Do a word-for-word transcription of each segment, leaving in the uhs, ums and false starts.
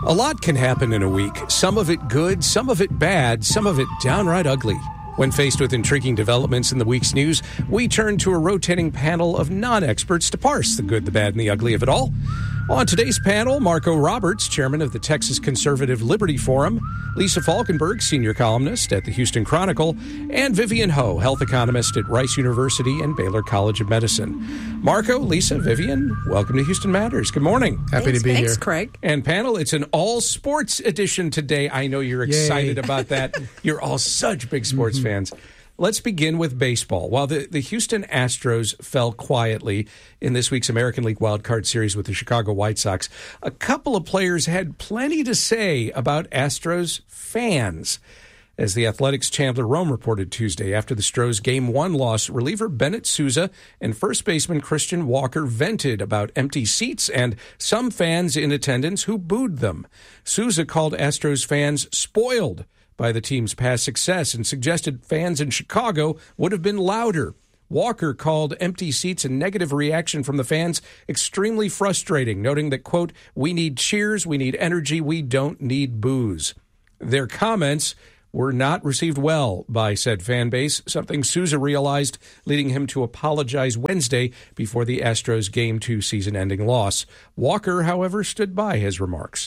A lot can happen in a week. Some of it good, some of it bad, some of it downright ugly. When faced with intriguing developments in the week's news, we turn to a rotating panel of non-experts to parse the good, the bad, and the ugly of it all. On today's panel, Marco Roberts, chairman of the Texas Conservative Liberty Forum, Lisa Falkenberg, senior columnist at the Houston Chronicle, and Vivian Ho, health economist at Rice University and Baylor College of Medicine. Marco, Lisa, Vivian, welcome to Houston Matters. Good morning. Happy Thanks, to be thanks, here. Craig. And panel, it's an all-sports edition today. I know you're excited Yay. about that. You're all such big sports mm-hmm. fans. Let's begin with baseball. While the, the Houston Astros fell quietly in this week's American League Wild Card Series with the Chicago White Sox, a couple of players had plenty to say about Astros fans. As the Athletics' Chandler Rome reported Tuesday, after the Stros' Game one loss, reliever Bennett Sousa and first baseman Christian Walker vented about empty seats and some fans in attendance who booed them. Sousa called Astros fans spoiled by the team's past success and suggested fans in Chicago would have been louder. Walker called empty seats and negative reaction from the fans extremely frustrating, noting that, quote, "We need cheers, we need energy, we don't need boos." Their comments were not received well by said fan base, something Sousa realized, leading him to apologize Wednesday before the Astros' Game two season-ending loss. Walker, however, stood by his remarks.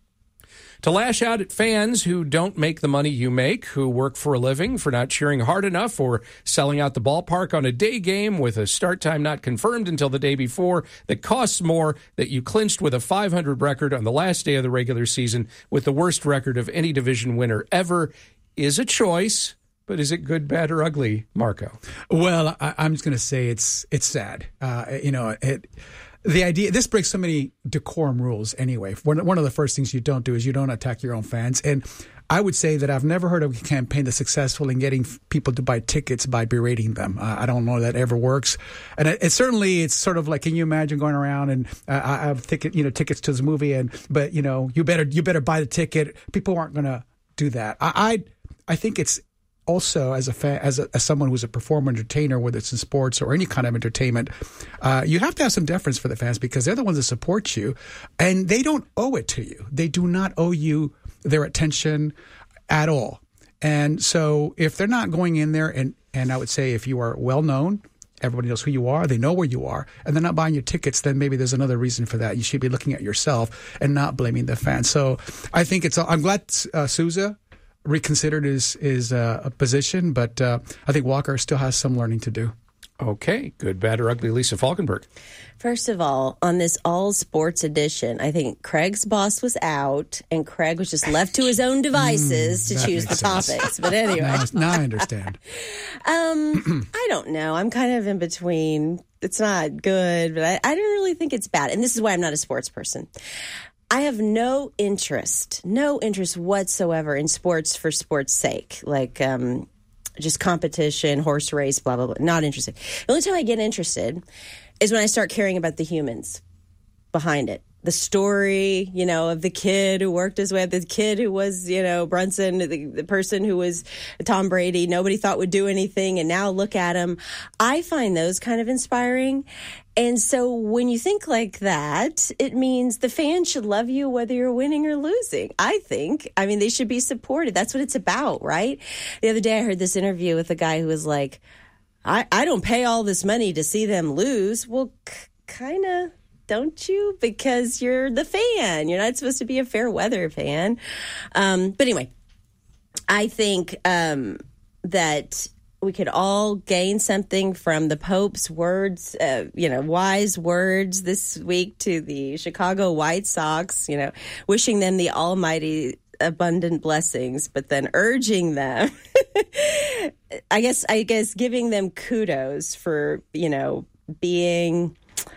To lash out at fans who don't make the money you make, who work for a living, for not cheering hard enough or selling out the ballpark on a day game with a start time not confirmed until the day before, that costs more, that you clinched with a five hundred record on the last day of the regular season with the worst record of any division winner ever, is a choice. But is it good, bad, or ugly, Marco? Well, I, I'm just going to say it's it's sad. Uh, you know, it. The idea, this breaks so many decorum rules anyway. One, one of the first things you don't do is you don't attack your own fans. And I would say that I've never heard of a campaign that's successful in getting people to buy tickets by berating them. Uh, I don't know that ever works. And it, it certainly, it's sort of like, can you imagine going around and uh, I have ticket, you know, tickets to this movie, and but you know, you better you better buy the ticket. People aren't going to do that. I, I I think it's. Also, as a fan, as a, as someone who's a performer, entertainer, whether it's in sports or any kind of entertainment, uh, you have to have some deference for the fans because they're the ones that support you, and they don't owe it to you. They do not owe you their attention at all. And so, if they're not going in there, and and I would say if you are well known, everybody knows who you are, they know where you are, and they're not buying your tickets, then maybe there's another reason for that. You should be looking at yourself and not blaming the fans. So, I think it's. I'm glad uh, Sousa reconsidered his his uh, position, but uh, I think Walker still has some learning to do. Okay, good, bad, or ugly, Lisa Falkenberg. First of all, on this all sports edition, I think Craig's boss was out, and Craig was just left to his own devices mm, to choose the sense. topics. But anyway, now, now I understand. um, I don't know. I'm kind of in between. It's not good, but I, I don't really think it's bad. And this is why I'm not a sports person. I have no interest, no interest whatsoever in sports for sports' sake, like um, just competition, horse race, blah, blah, blah. Not interested. The only time I get interested is when I start caring about the humans behind it. The story, you know, of the kid who worked his way up, the kid who was, you know, Brunson, the, the person who was Tom Brady, nobody thought would do anything, and now look at him. I find those kind of inspiring. And so when you think like that, it means the fans should love you whether you're winning or losing, I think. I mean, they should be supported. That's what it's about, right? The other day I heard this interview with a guy who was like, I, I don't pay all this money to see them lose. Well, c- kind of. Don't you? Because you're the fan. You're not supposed to be a fair weather fan. Um, but anyway, I think um, that we could all gain something from the Pope's words, uh, you know, wise words this week to the Chicago White Sox, you know, wishing them the almighty abundant blessings, but then urging them, I guess, I guess giving them kudos for, you know, being...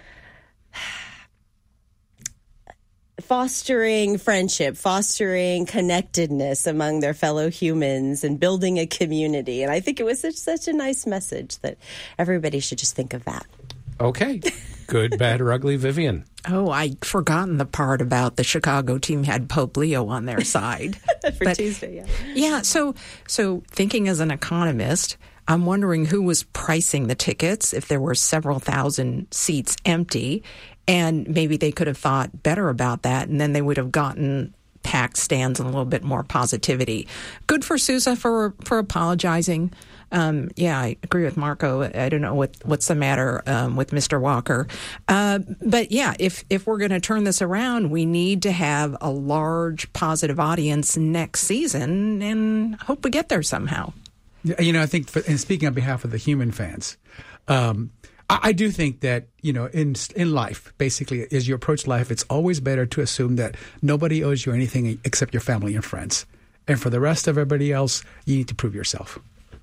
fostering friendship, fostering connectedness among their fellow humans and building a community. And I think it was such, such a nice message that everybody should just think of that. Okay. Good, bad, or ugly, Vivian? Oh, I'd forgotten the part about the Chicago team had Pope Leo on their side. For but, Tuesday, yeah. Yeah, so so thinking as an economist, I'm wondering who was pricing the tickets if there were several thousand seats empty. And maybe they could have thought better about that, and then they would have gotten packed stands and a little bit more positivity. Good for Sousa for for apologizing. Um, yeah, I agree with Marco. I don't know what, what's the matter um, with Mister Walker. Uh, but yeah, if, if we're going to turn this around, we need to have a large positive audience next season and hope we get there somehow. You know, I think, for, and speaking on behalf of the human fans, um, I, I do think that, you know, in in life, basically, as you approach life, it's always better to assume that nobody owes you anything except your family and friends. And for the rest of everybody else, you need to prove yourself.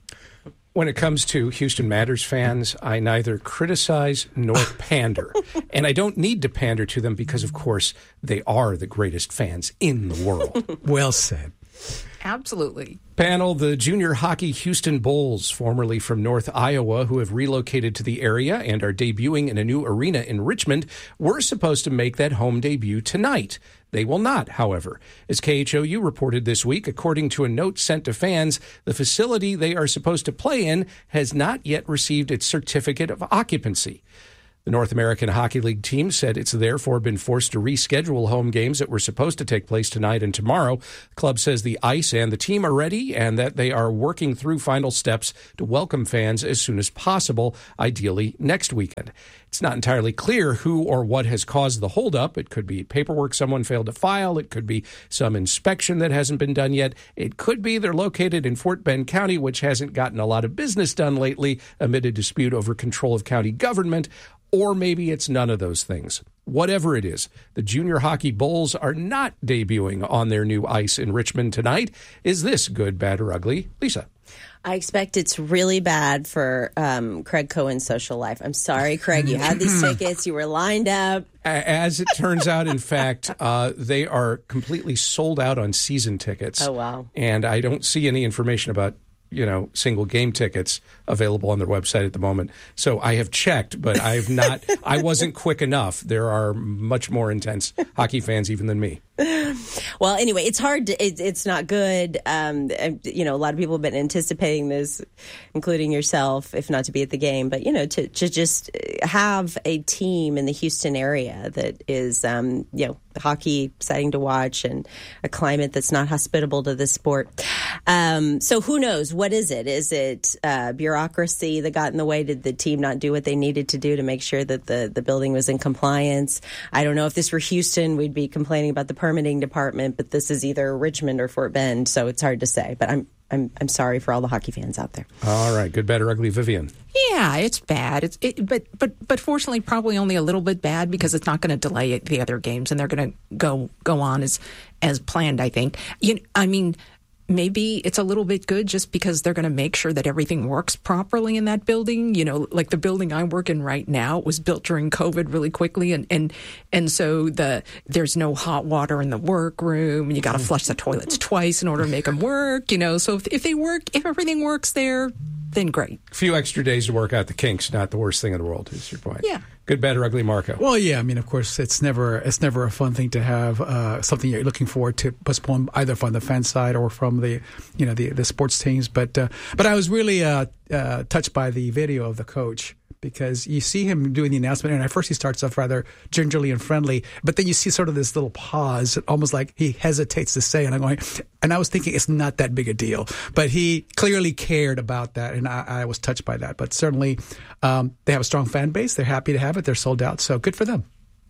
When it comes to Houston Matters fans, I neither criticize nor pander. And I don't need to pander to them because, of course, they are the greatest fans in the world. Well said. Absolutely. Panel, the junior hockey Houston Bulls, formerly from North Iowa, who have relocated to the area and are debuting in a new arena in Richmond, were supposed to make that home debut tonight. They will not, however. As K H O U reported this week, according to a note sent to fans, the facility they are supposed to play in has not yet received its certificate of occupancy. The North American Hockey League team said it's therefore been forced to reschedule home games that were supposed to take place tonight and tomorrow. The club says the ice and the team are ready and that they are working through final steps to welcome fans as soon as possible, ideally next weekend. It's not entirely clear who or what has caused the holdup. It could be paperwork someone failed to file. It could be some inspection that hasn't been done yet. It could be they're located in Fort Bend County, which hasn't gotten a lot of business done lately amid a dispute over control of county government. Or maybe it's none of those things. Whatever it is, the Junior Hockey Bulls are not debuting on their new ice in Richmond tonight. Is this good, bad, or ugly? Lisa. I expect it's really bad for um, Craig Cohen's social life. I'm sorry, Craig. You had these tickets. You were lined up. As it turns out, in fact, uh, they are completely sold out on season tickets. Oh, wow. And I don't see any information about, you know, single game tickets available on their website at the moment. So I have checked, but I've not, I wasn't quick enough. There are much more intense hockey fans even than me. Well, anyway, it's hard. To, it, it's not good. Um, you know, a lot of people have been anticipating this, including yourself, if not to be at the game, but, you know, to, to just have a team in the Houston area that is, um, you know, hockey exciting to watch and a climate that's not hospitable to the sport. Um, so who knows? What is it? Is it uh, bureaucracy that got in the way? Did the team not do what they needed to do to make sure that the, the building was in compliance? I don't know. If this were Houston, we'd be complaining about the permitting department, but this is either Richmond or Fort Bend, so it's hard to say. But I'm I'm I'm sorry for all the hockey fans out there. All right, good, bad, or ugly, Vivian. Yeah, it's bad. It's it, but but but fortunately, probably only a little bit bad because it's not going to delay the other games, and they're going to go go on as as planned. I think. You, I mean. Maybe it's a little bit good just because they're going to make sure that everything works properly in that building. You know, like the building I work in right now was built during COVID really quickly. And, and, and so the there's no hot water in the workroom. And you got to flush the toilets twice in order to make them work. You know, so if, if they work, if everything works there, then great. A few extra days to work out the kinks, not the worst thing in the world, is your point. Yeah. Good, bad, or ugly, Marco? Well, yeah. I mean, of course, it's never it's never a fun thing to have uh, something you're looking forward to postpone either from the fan side or from the you know the the sports teams. But uh, but I was really uh, uh, touched by the video of the coach. Because you see him doing the announcement, and at first he starts off rather gingerly and friendly, but then you see sort of this little pause, almost like he hesitates to say, and I'm going, and I was thinking it's not that big a deal, but he clearly cared about that, and I, I was touched by that. But certainly, um, they have a strong fan base. They're happy to have it. They're sold out, so good for them.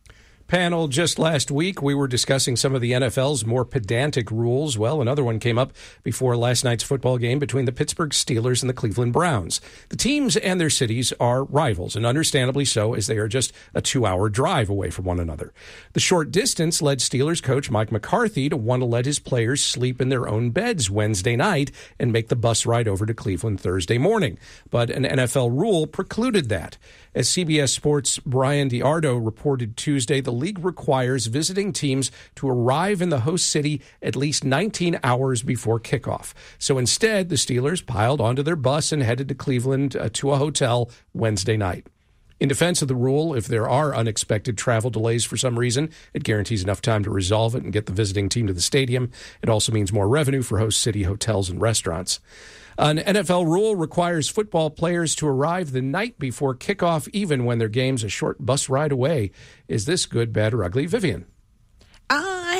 Panel, just last week, we were discussing some of the N F L's more pedantic rules. Well, another one came up before last night's football game between the Pittsburgh Steelers and the Cleveland Browns. The teams and their cities are rivals, and understandably so, as they are just a two-hour drive away from one another. The short distance led Steelers coach Mike McCarthy to want to let his players sleep in their own beds Wednesday night and make the bus ride over to Cleveland Thursday morning. But an N F L rule precluded that. As C B S Sports' Brian DiArdo reported Tuesday, the league requires visiting teams to arrive in the host city at least nineteen hours before kickoff. So instead, the Steelers piled onto their bus and headed to Cleveland uh, to a hotel Wednesday night. In defense of the rule, if there are unexpected travel delays for some reason, it guarantees enough time to resolve it and get the visiting team to the stadium. It also means more revenue for host city hotels and restaurants. An N F L rule requires football players to arrive the night before kickoff, even when their game's a short bus ride away. Is this good, bad, or ugly? Vivian? I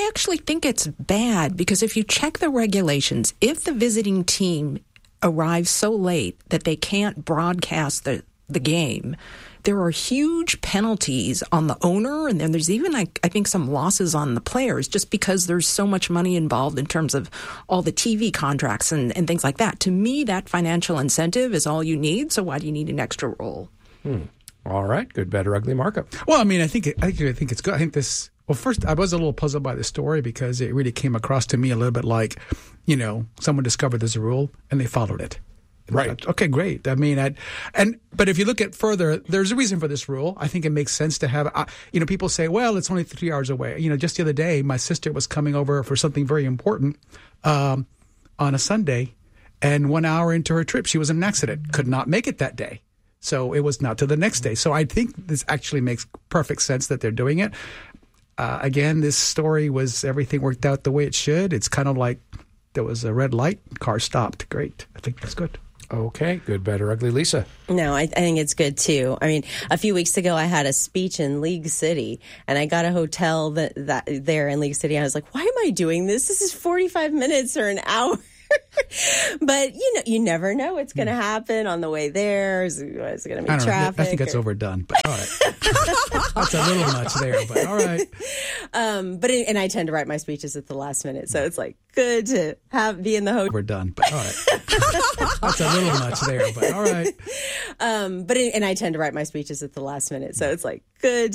I actually think it's bad because if you check the regulations, if the visiting team arrives so late that they can't broadcast the, the game, there are huge penalties on the owner, and then there's even, I, I think, some losses on the players just because there's so much money involved in terms of all the T V contracts and, and things like that. To me, that financial incentive is all you need, so why do you need an extra rule? Hmm. All right. Good, better, ugly markup. Well, I mean, I think it, I think it's good. I think this. Well, first, I was a little puzzled by the story because it really came across to me a little bit like, you know, someone discovered there's a rule and they followed it. Right. Okay, great. I mean, I, and but if you look at further, there's a reason for this rule. I think it makes sense to have, uh, you know, people say, well, it's only three hours away. You know, just the other day, my sister was coming over for something very important um, on a Sunday, and one hour into her trip, she was in an accident, could not make it that day. So it was not till the next day. So I think this actually makes perfect sense that they're doing it. Uh, again, this story was everything worked out the way it should. It's kind of like there was a red light, car stopped. Great. I think that's good. Okay, good, better, ugly. Lisa? No, I, I think it's good too. I mean, a few weeks ago, I had a speech in League City, and I got a hotel that, that there in League City. I was like, why am I doing this? This is forty-five minutes or an hour. But, you know, you never know what's going to happen on the way there. Is, is it going to be I don't traffic? know. I think that's or... overdone, but all right. That's a little much there, but all right. Um, but it, and I tend to write my speeches at the last minute, so it's like good to have be in the hotel. Overdone, but all right. That's a little much there, but all right. Um, but it, and I tend to write my speeches at the last minute, so it's like good